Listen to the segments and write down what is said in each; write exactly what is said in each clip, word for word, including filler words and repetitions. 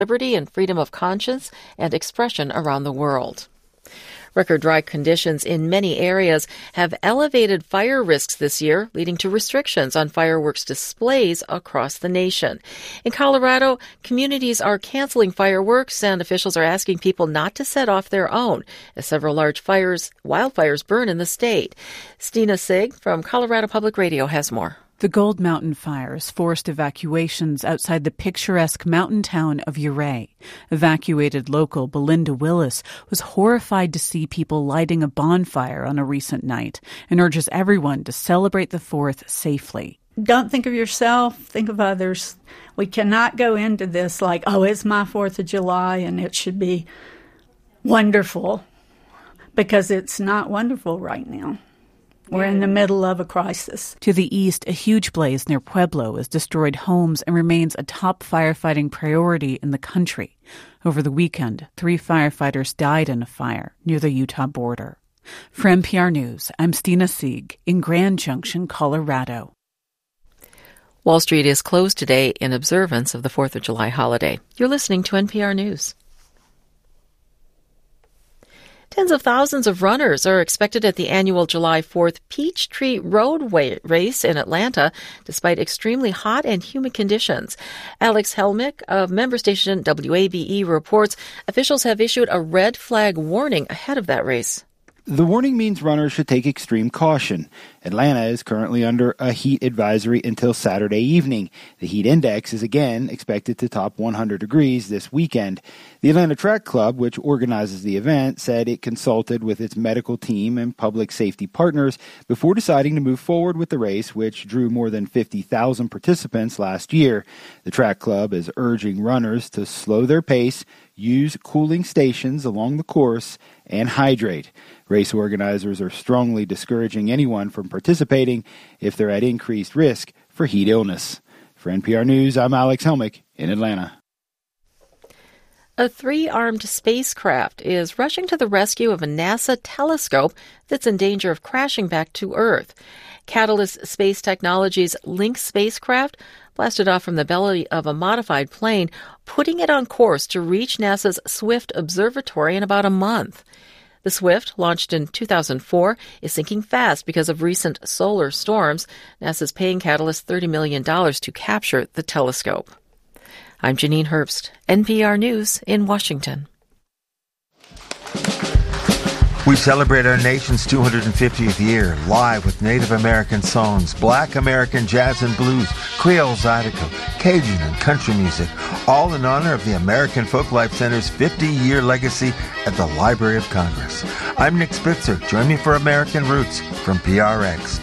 liberty and freedom of conscience and expression around the world. Record dry conditions in many areas have elevated fire risks this year, leading to restrictions on fireworks displays across the nation. In Colorado, communities are canceling fireworks, and officials are asking people not to set off their own, as several large fires, wildfires burn in the state. Stina Sig from Colorado Public Radio has more. The Gold Mountain fires forced evacuations outside the picturesque mountain town of Ouray. Evacuated local Belinda Willis was horrified to see people lighting a bonfire on a recent night and urges everyone to celebrate the fourth safely. Don't think of yourself, think of others. We cannot go into this like, oh, it's my fourth of July and it should be wonderful, because it's not wonderful right now. We're in the middle of a crisis. To the east, a huge blaze near Pueblo has destroyed homes and remains a top firefighting priority in the country. Over the weekend, three firefighters died in a fire near the Utah border. For N P R News, I'm Stina Sieg in Grand Junction, Colorado. Wall Street is closed today in observance of the fourth of July holiday. You're listening to N P R News. Tens of thousands of runners are expected at the annual July fourth Peachtree Roadway Race in Atlanta, despite extremely hot and humid conditions. Alex Helmick of member station W A B E reports officials have issued a red flag warning ahead of that race. The warning means runners should take extreme caution. Atlanta is currently under a heat advisory until Saturday evening. The heat index is again expected to top one hundred degrees this weekend. The Atlanta Track Club, which organizes the event, said it consulted with its medical team and public safety partners before deciding to move forward with the race, which drew more than fifty thousand participants last year. The Track Club is urging runners to slow their pace, use cooling stations along the course, and hydrate. Race organizers are strongly discouraging anyone from participating if they're at increased risk for heat illness. For N P R News, I'm Alex Helmick in Atlanta. A three-armed spacecraft is rushing to the rescue of a NASA telescope that's in danger of crashing back to Earth. Catalyst Space Technologies' Lynx spacecraft blasted off from the belly of a modified plane, putting it on course to reach NASA's Swift Observatory in about a month. The Swift, launched in two thousand four, is sinking fast because of recent solar storms. NASA's paying Catalyst thirty million dollars to capture the telescope. I'm Janine Herbst, N P R News in Washington. We celebrate our nation's two hundred fiftieth year live with Native American songs, Black American jazz and blues, Creole Zydeco, Cajun and country music, all in honor of the American Folklife Center's fifty-year legacy at the Library of Congress. I'm Nick Spitzer. Join me for American Roots from P R X.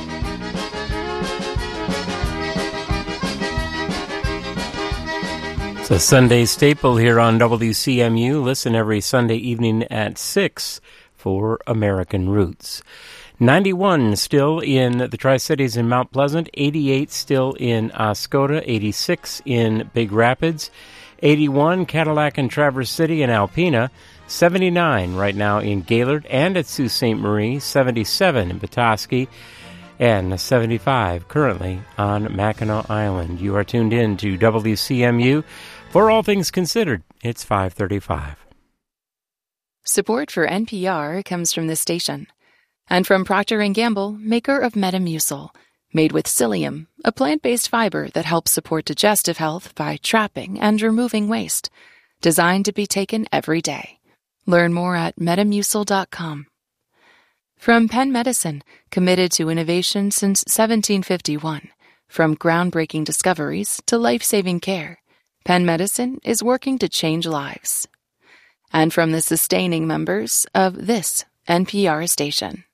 It's a Sunday staple here on W C M U. Listen every Sunday evening at six for American Roots. ninety-one still in the Tri-Cities in Mount Pleasant, eighty-eight still in Oscoda, eighty-six in Big Rapids, eighty-one Cadillac and Traverse City and Alpena, seventy-nine right now in Gaylord and at Sault Ste. Marie, seventy-seven in Petoskey, and seventy-five currently on Mackinac Island. You are tuned in to W C M U. For All Things Considered, it's five thirty-five. Support for N P R comes from this station and from Procter and Gamble, maker of Metamucil, made with psyllium, a plant-based fiber that helps support digestive health by trapping and removing waste, designed to be taken every day. Learn more at metamucil dot com. From Penn Medicine, committed to innovation since seventeen fifty-one. From groundbreaking discoveries to life-saving care, Penn Medicine is working to change lives. And from the sustaining members of this N P R station.